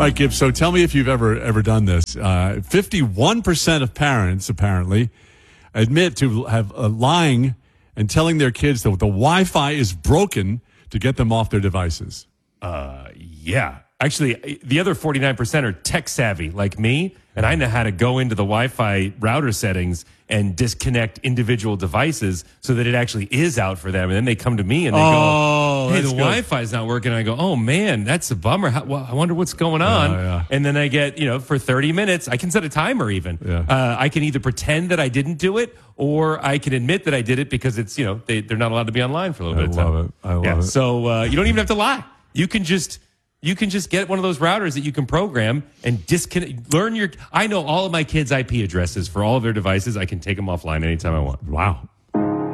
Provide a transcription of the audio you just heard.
right, Gibbs. So tell me if you've ever done this. 51% of parents apparently admit to have lying and telling their kids that the Wi-Fi is broken to get them off their devices. Yeah. Actually, the other 49% are tech savvy like me, and I know how to go into the Wi-Fi router settings and disconnect individual devices so that it actually is out for them. And then they come to me and they go, hey, the Wi-Fi is not working. And I go, oh, man, that's a bummer. I wonder what's going on. Yeah. And then I get, for 30 minutes, I can set a timer even. Yeah. I can either pretend that I didn't do it or I can admit that I did it because it's, they're not allowed to be online for a little bit of time. I love it. So you don't even have to lie. You can just get one of those routers that you can program and disconnect. I know all of my kids' IP addresses for all of their devices. I can take them offline anytime I want. Wow.